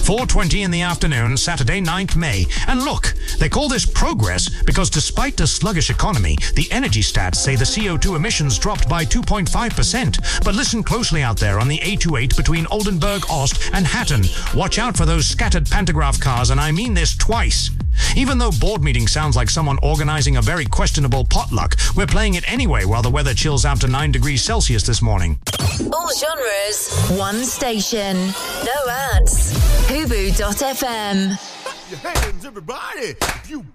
4:20 in the afternoon, Saturday, 9th May. And look, they call this progress because despite the sluggish economy, the energy stats say the CO2 emissions dropped by 2.5%. But listen closely out there on the 828 between Oldenburg, Ost, and Hatton. Watch out for those scattered pantograph cars, and I mean this twice. Even though board meeting sounds like someone organizing a very questionable potluck, we're playing it anyway while the weather chills out to 9 degrees Celsius this morning. All genres, one station, no ads. Hubu.fm. Your hands, everybody. If you